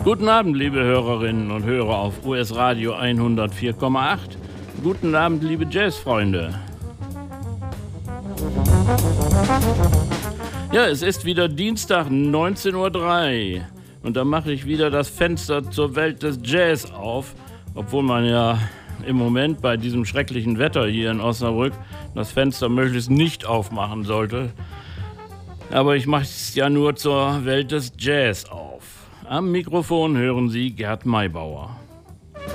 Guten Abend, liebe Hörerinnen und Hörer auf US Radio 104,8. Guten Abend, liebe Jazzfreunde. Ja, es ist wieder Dienstag, 19:03 Uhr. Und da mache ich wieder das Fenster zur Welt des Jazz auf, obwohl man ja im Moment bei diesem schrecklichen Wetter hier in Osnabrück das Fenster möglichst nicht aufmachen sollte. Aber ich mache es ja nur zur Welt des Jazz auf. Am Mikrofon hören Sie Gerd Maybauer.